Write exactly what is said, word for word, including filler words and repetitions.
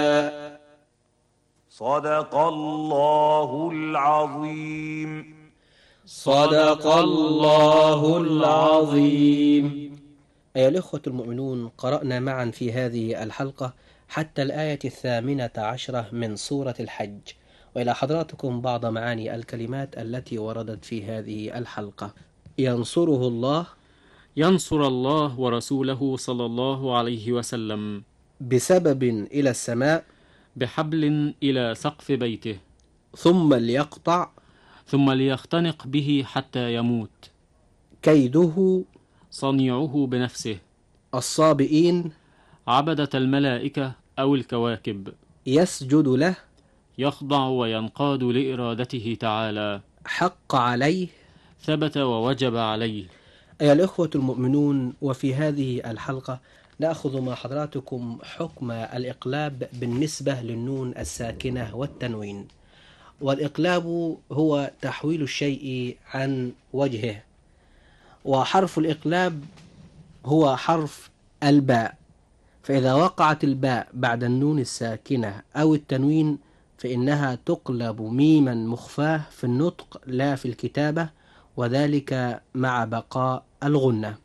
صدق الله العظيم. صدق الله العظيم. أيها الأخوة المؤمنون، قرأنا معا في هذه الحلقة حتى الآية الثامنة عشرة من سورة الحج، وإلى حضراتكم بعض معاني الكلمات التي وردت في هذه الحلقة. ينصره الله، ينصر الله ورسوله صلى الله عليه وسلم، بسبب إلى السماء، بحبل إلى سقف بيته، ثم ليقطع، ثم ليختنق به حتى يموت، كيده، صنيعه بنفسه، الصابئين، عبدة الملائكة أو الكواكب، يسجد له، يخضع وينقاد لإرادته تعالى، حق عليه، ثبت ووجب عليه. أيها الأخوة المؤمنون، وفي هذه الحلقة نأخذ مع حضراتكم حكم الإقلاب بالنسبة للنون الساكنة والتنوين. والإقلاب هو تحويل الشيء عن وجهه، وحرف الإقلاب هو حرف الباء، فإذا وقعت الباء بعد النون الساكنة أو التنوين فإنها تقلب ميما مخفاة في النطق لا في الكتابة، وذلك مع بقاء الغنة.